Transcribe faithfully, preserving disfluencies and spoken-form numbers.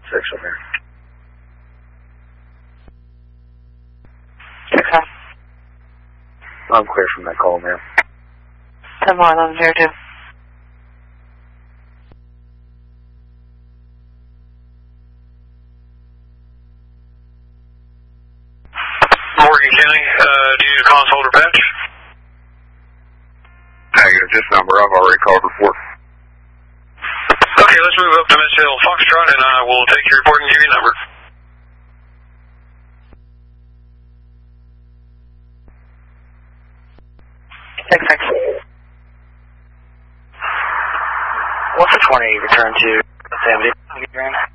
Six on there. Six on. I'm clear from that call, man. ten more, eleven zero two. Morgan County, uh, do you need a console or patch? Negative, this number, I've already called report. Okay, let's move up to Miss Hill Foxtrot and I will take your report and give you a number. Six, six. What's the twenty return to Sam?